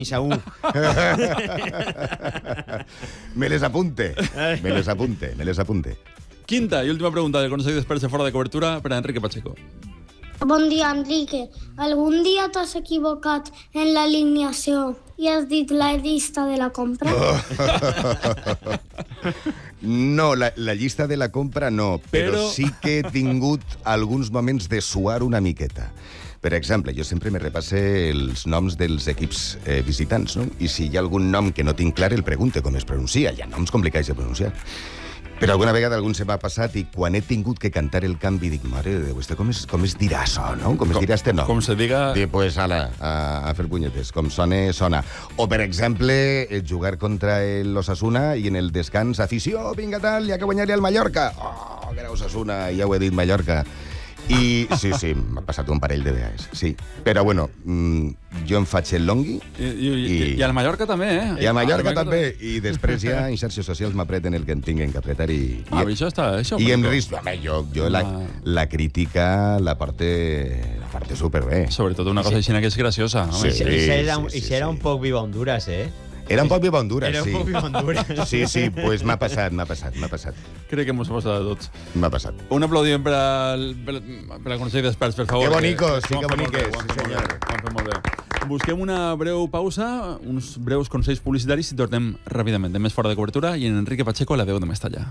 Isaú. Me les apunte. Quinta i última pregunta del Consell d'Experts de Fora de Cobertura per a Enrique Pacheco. Bon dia, Enrique. Algun dia t'has equivocat en l'alineació i has dit la llista de la compra? No, la llista de la compra no, però sí que he tingut alguns moments de suar una miqueta. Per exemple, jo sempre me repasse els noms dels equips visitants, no? I si hi ha algun nom que no tinc clar, el pregunte com es pronuncia. Hi ha noms complicats de pronunciar. Però alguna vegada algun se m'ha passat i quan he tingut que cantar el canvi dic, mare de Déu, com es dirà això, no? Com es dirà este nom? Com se diga... Dic, pues, ala, a fer punyetes. Com sona. O, per exemple, jugar contra l'Osasuna i en el descans, afició, vinga tal, hi ha que guanyar-li al Mallorca. Oh, que era Osasuna, ja ho he dit, Mallorca. I sí, m'ha passat un parell de vegades, sí. Però, bueno, jo em faig el longui... I al Mallorca també, eh? I al Mallorca també. I després ja en xarxes socials m'apreten el que em tinguen que apretar i... això està... I em risco. Jo la crítica la parte superbé. Sobretot una cosa així que és graciosa. I serà un poc viva Honduras, eh? Era un poc viva Honduras, sí. Era un poc viva Honduras. Sí, pues m'ha passat. Crec que m'ho ha passat a tots. M'ha passat. Un aplaudiment per al Consell d'Experts, per favor. Que bonicos, sí que boniques. Sí, senyor. Ho han fet molt bé. Busquem una breu pausa, uns breus consells publicitaris i tornem ràpidament. Més Fora de Cobertura i en Enrique Pacheco, la veu de Mestalla.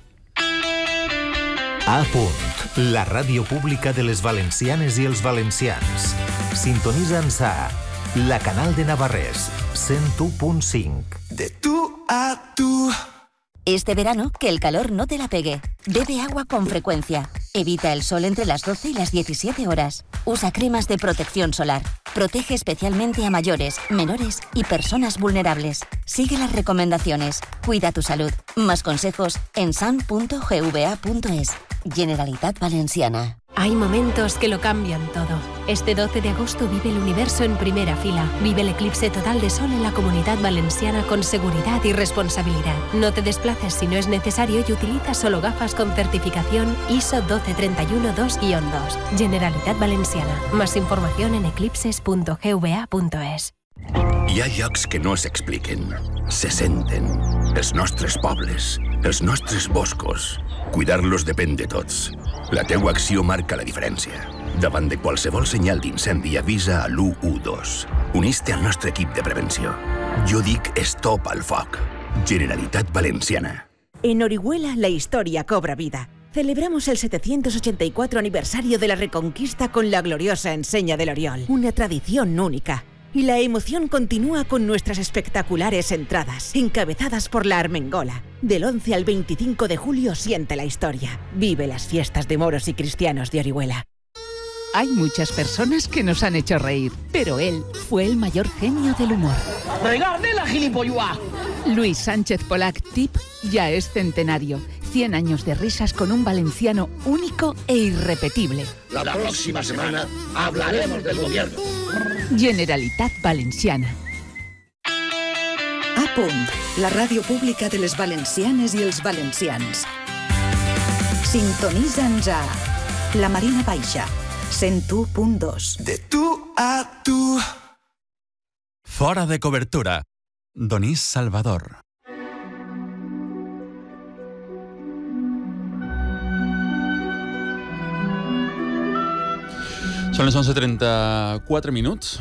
A Punt, la ràdio pública de les valencianes i els valencians. Sintonitza'ns a la Canal de Navarrés, 101.5. De tú a tú. Este verano, que el calor no te la pegue. Bebe agua con frecuencia. Evita el sol entre las 12 y las 17 horas. Usa cremas de protección solar. Protege especialmente a mayores, menores y personas vulnerables. Sigue las recomendaciones. Cuida tu salud. Más consejos en san.gva.es. Generalitat Valenciana. Hay momentos que lo cambian todo. Este 12 de agosto vive el universo en primera fila. Vive el eclipse total de sol en la Comunidad Valenciana con seguridad y responsabilidad. No te desplaces si no es necesario y utiliza solo gafas con certificación ISO 12312-2. Generalitat Valenciana. Más información en eclipses.gva.es. Hi ha llocs que no s'expliquen, se senten. Els nostres pobles, els nostres boscos. Cuidar-los depèn de tots. La teua acció marca la diferència. Davant de qualsevol senyal d'incendi avisa a l'112. Unís-te al nostre equip de prevenció. Jo dic stop al foc. Generalitat Valenciana. En Orihuela la historia cobra vida. Celebramos el 784 aniversario de la Reconquista con la gloriosa enseña del Oriol. Una tradición única. Y la emoción continúa con nuestras espectaculares entradas, encabezadas por la Armengola. Del 11 al 25 de julio siente la historia. Vive las fiestas de moros y cristianos de Orihuela. Hay muchas personas que nos han hecho reír, pero él fue el mayor genio del humor. ¡Regarde la gilipollua! Luis Sánchez Polac Tip ya es centenario. 100 años de risas con un valenciano único e irrepetible. La próxima semana hablaremos del gobierno. Generalitat Valenciana. A Punt, la ràdio pública de les valencianes i els valencians. Sintonitza'ns a la Marina Baixa, 101.2. De tú a tú. Fora de Cobertura. Donís Salvador. Són les 11:34 minuts,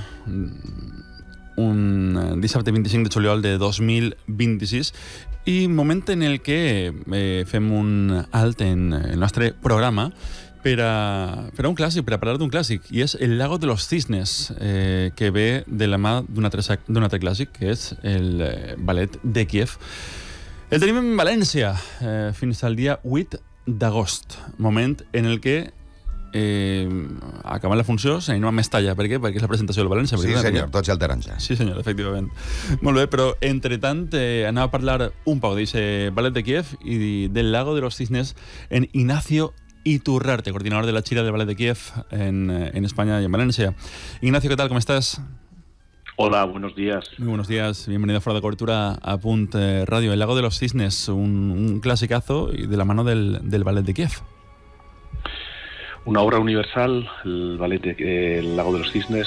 un dissabte 25 de juliol de 2026 i moment en el que fem un alt en el nostre programa per a un clàssic, per a parlar d'un clàssic, i és El Lago de los Cisnes, que ve de la mà d'un altre clàssic, que és el Ballet de Kíev. El tenim en València fins al dia 8 d'agost, moment en el que acabant la funció s'anima a Mestalla. Per què? Perquè és la presentació del València. Sí, senyor, tots al taronja. Sí, senyor, efectivament. Molt bé, però entretant anem a parlar un poc d'aquest Ballet de Kíev i del Lago de los Cisnes en Ignacio Iturrarte, coordinador de la gira del Ballet de Kíev en España y en Valencia. Ignacio, ¿qué tal? ¿Cómo estás? Hola, buenos días. Muy buenos días. Bienvenido a Fora de Cobertura a Punt Radio. El Lago de los Cisnes, un clasicazo de la mano del Ballet de Kíev. Una obra universal, el Ballet El Lago de los Cisnes,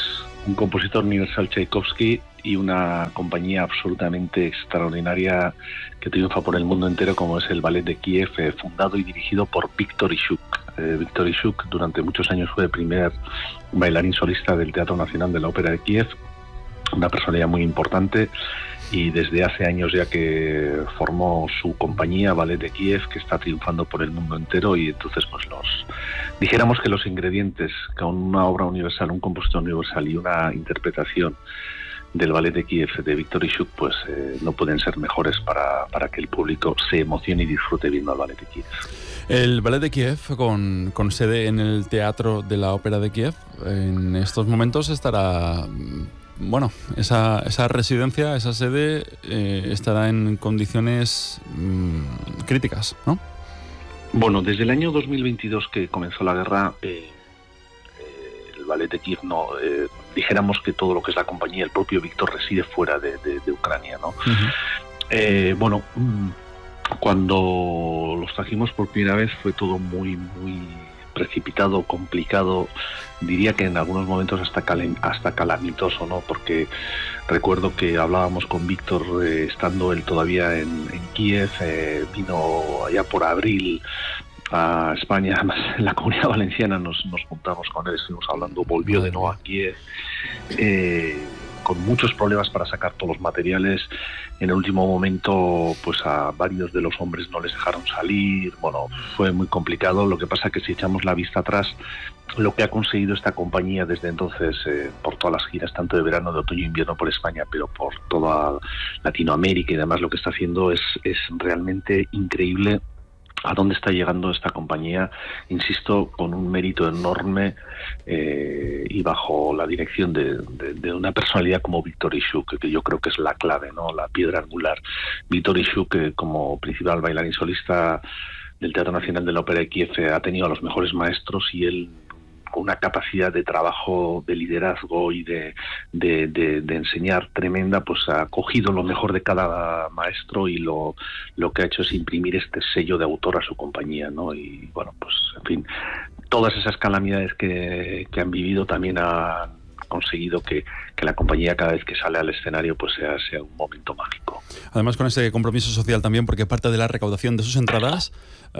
un compositor universal, Tchaikovsky, y una compañía absolutamente extraordinaria que triunfa por el mundo entero, como es el Ballet de Kiev, fundado y dirigido por Viktor Ishuk. Viktor Ishuk durante muchos años fue el primer bailarín solista del Teatro Nacional de la Ópera de Kiev, una personalidad muy importante, y desde hace años ya que formó su compañía Ballet de Kiev, que está triunfando por el mundo entero. Y entonces pues dijéramos que los ingredientes con una obra universal, un compositor universal y una interpretación del Ballet de Kiev de Viktor Ishuk, pues no pueden ser mejores para que el público se emocione y disfrute viendo al Ballet de Kiev. El Ballet de Kiev, con sede en el Teatro de la Ópera de Kiev, en estos momentos estará... Bueno, esa residencia, esa sede, estará en condiciones críticas, ¿no? Bueno, desde el año 2022 que comenzó la guerra, el Ballet de Kiev dijéramos que todo lo que es la compañía, el propio Víctor reside fuera de Ucrania, ¿no? Bueno, cuando los trajimos por primera vez fue todo muy precipitado, complicado, diría que en algunos momentos hasta calamitoso, ¿no? Porque recuerdo que hablábamos con Víctor estando él todavía en Kiev, vino allá por abril a España, además en la Comunidad Valenciana nos juntamos con él, estuvimos hablando, volvió de nuevo a Kiev, con muchos problemas para sacar todos los materiales. En el último momento, pues a varios de los hombres no les dejaron salir. Bueno, fue muy complicado. Lo que pasa que si echamos la vista atrás, lo que ha conseguido esta compañía desde entonces, por todas las giras, tanto de verano, de otoño e invierno por España, pero por toda Latinoamérica y demás, lo que está haciendo es realmente increíble. A dónde está llegando esta compañía, insisto, con un mérito enorme y bajo la dirección de una personalidad como Viktor Ishuk, que yo creo que es la clave, ¿no? La piedra angular. Viktor Ishuk, como principal bailarín solista del Teatro Nacional de la Ópera de Kiev, ha tenido a los mejores maestros, y él, con una capacidad de trabajo, de liderazgo y de enseñar tremenda, pues ha cogido lo mejor de cada maestro, y lo que ha hecho es imprimir este sello de autor a su compañía, ¿no? Y bueno, pues en fin, todas esas calamidades que han vivido también han conseguido que la compañía, cada vez que sale al escenario, pues sea un momento mágico. Además, con ese compromiso social también, porque parte de la recaudación de sus entradas,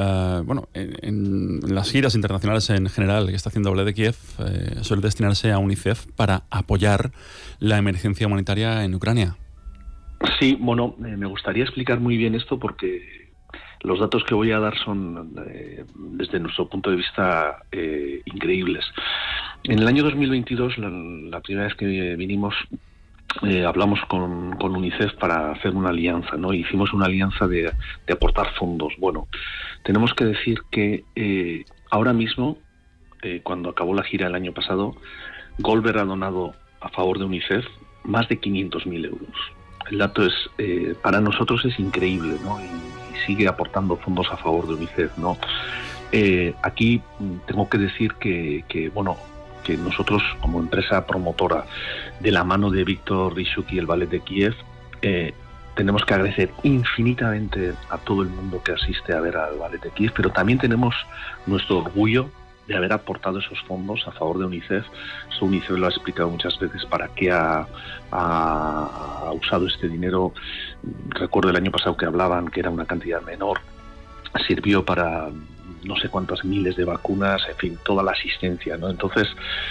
en las giras internacionales en general que está haciendo Ballet de Kiev, suele destinarse a UNICEF para apoyar la emergencia humanitaria en Ucrania. Sí, bueno, me gustaría explicar muy bien esto, porque los datos que voy a dar son, desde nuestro punto de vista, increíbles. En el año 2022, la primera vez que vinimos, hablamos con UNICEF para hacer una alianza, ¿no? Hicimos una alianza de aportar fondos. Bueno, tenemos que decir que ahora mismo, cuando acabó la gira el año pasado, Goldberg ha donado a favor de UNICEF más de 500.000 euros. El dato es, para nosotros es increíble, ¿no? Y sigue aportando fondos a favor de UNICEF, ¿no? Aquí tengo que decir que nosotros, como empresa promotora, de la mano de Viktor Ishuk y el Ballet de Kiev, tenemos que agradecer infinitamente a todo el mundo que asiste a ver al Ballet de Kiev, pero también tenemos nuestro orgullo de haber aportado esos fondos a favor de UNICEF. Eso UNICEF lo ha explicado muchas veces para qué ha usado este dinero. Recuerdo el año pasado que hablaban que era una cantidad menor. Sirvió para no sé cuántas miles de vacunas, en fin, toda la asistencia, ¿no? Entonces,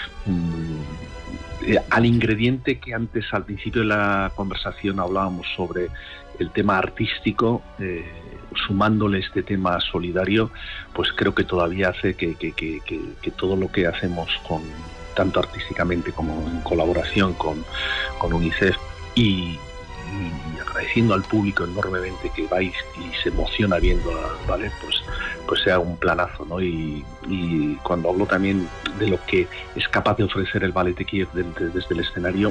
al ingrediente que antes, al principio de la conversación, hablábamos sobre el tema artístico, sumándole este tema solidario, pues creo que todavía hace que todo lo que hacemos, tanto artísticamente como en colaboración con UNICEF, y agradeciendo al público enormemente que vais y se emociona viendo al ballet, pues sea un planazo, ¿no? Y cuando hablo también de lo que es capaz de ofrecer el Ballet de Kiev desde el escenario,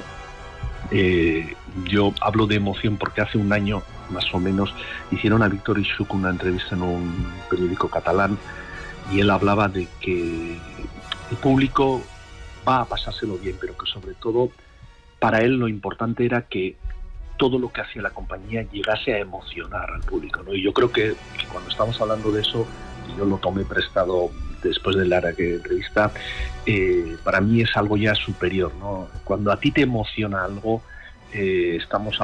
yo hablo de emoción porque hace un año más o menos hicieron a Viktor Ishuk una entrevista en un periódico catalán, y él hablaba de que el público va a pasárselo bien, pero que sobre todo para él lo importante era que todo lo que hacía la compañía llegase a emocionar al público, ¿no? Y yo creo que cuando estamos hablando de eso, yo lo tomé prestado después de la entrevista, para mí es algo ya superior, ¿no? Cuando a ti te emociona algo, estamos